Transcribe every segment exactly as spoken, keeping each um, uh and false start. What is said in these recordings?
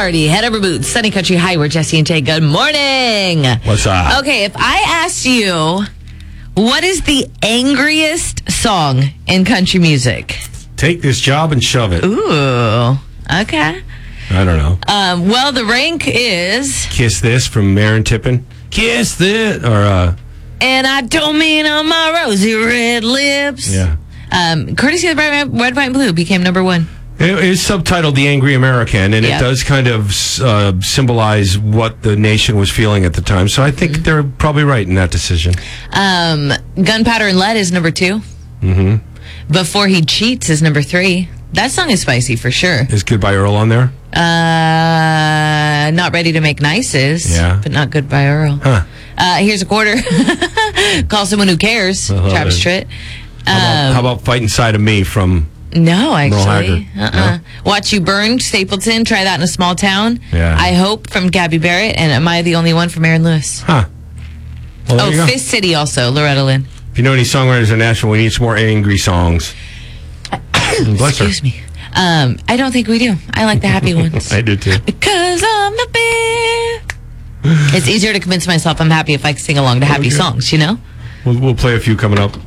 party. Head over boots. Sunny Country High. We're Jesse and Jay. Good morning. What's up? Okay, if I asked you, what is the angriest song in country music? Take this job and shove it. Ooh, okay. I don't know. Um, well, the rank is... Kiss This from Maren Tippin. Kiss This. Or, uh... And I don't mean on my rosy red lips. Yeah. Um, courtesy of Red, Red, White, and Blue became number one. It is subtitled The Angry American, and yeah. it does kind of uh, symbolize what the nation was feeling at the time. So I think mm-hmm. they're probably right in that decision. Um, Gunpowder and Lead is number two. Mm-hmm. Before He Cheats is number three. That song is spicy for sure. Is Goodbye Earl on there? Uh, Not Ready to Make Nice is, yeah. but not Goodbye Earl. Huh. Uh, here's a quarter. Call Someone Who Cares, Travis Tritt. Um, how, about, how about Fight Inside of Me from... No, actually. Uh-uh. No? Watch You Burn, Stapleton. Try That in a Small Town. Yeah. I Hope from Gabby Barrett. And Am I the Only One from Aaron Lewis? Huh. Well, oh, Fist City also, Loretta Lynn. If you know any songwriters in Nashville, we need some more angry songs. Bless Excuse her. me. Um, I don't think we do. I like the happy ones. I do too. Because I'm the bear. It's easier to convince myself I'm happy if I sing along to happy okay. songs, you know? We'll, we'll play a few coming up.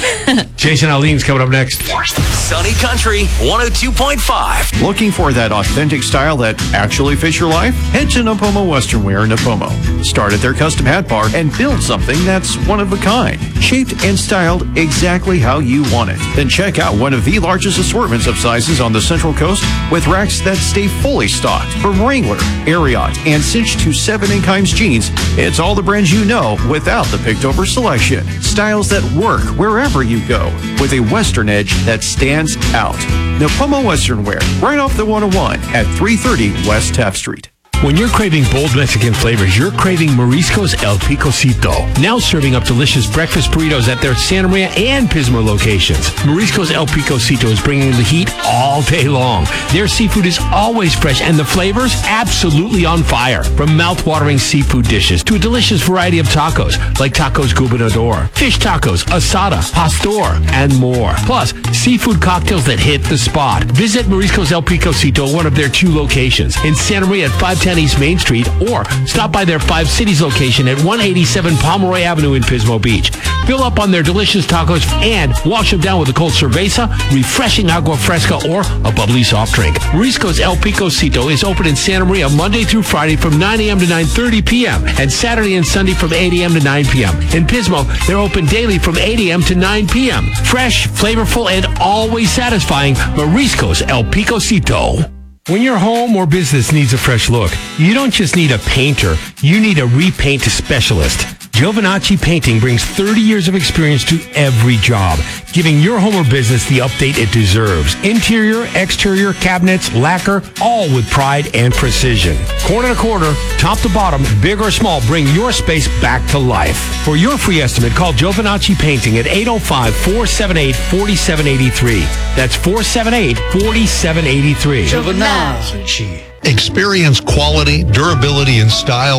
Jason Aldean's coming up next. Sunny Country one oh two point five. Looking for that authentic style that actually fits your life? Head to Napomo Western Wear in Napomo. Start at their custom hat bar and build something that's one of a kind, shaped and styled exactly how you want it. Then check out one of the largest assortments of sizes on the Central Coast with racks that stay fully stocked. From Wrangler, Ariat, and Cinch to Seven and Kimes jeans, it's all the brands you know without the picked-over selection. Styles that work wherever you go, with a Western edge that stands out. Napomo Western Wear, right off the one oh one at three thirty West Taft Street. When you're craving bold Mexican flavors, you're craving Marisco's El Picocito. Now serving up delicious breakfast burritos at their Santa Maria and Pismo locations. Marisco's El Picocito is bringing the heat all day long. Their seafood is always fresh and the flavors absolutely on fire. From mouth-watering seafood dishes to a delicious variety of tacos like tacos gobernador, fish tacos, asada, pastor, and more. Plus, seafood cocktails that hit the spot. Visit Marisco's El Picocito at one of their two locations in Santa Maria at five ten East Main Street, or stop by their Five Cities location at one eighty-seven Pomeroy Avenue in Pismo Beach. Fill up on their delicious tacos and wash them down with a cold cerveza, refreshing agua fresca, or a bubbly soft drink. Marisco's El Picocito is open in Santa Maria Monday through Friday from nine a.m. to nine thirty p.m. and Saturday and Sunday from eight a.m. to nine p.m. In Pismo, they're open daily from eight a.m. to nine p.m. Fresh, flavorful, and always satisfying. Marisco's El Picocito. When your home or business needs a fresh look, you don't just need a painter, you need a repaint specialist. Giovinacci Painting brings thirty years of experience to every job, giving your home or business the update it deserves. Interior, exterior, cabinets, lacquer, all with pride and precision. Corner to corner, top to bottom, big or small, bring your space back to life. For your free estimate, call Giovinacci Painting at eight oh five, four seven eight, four seven eight three. That's four seven eight, four seven eight three. Giovinacci. Experience quality, durability, and style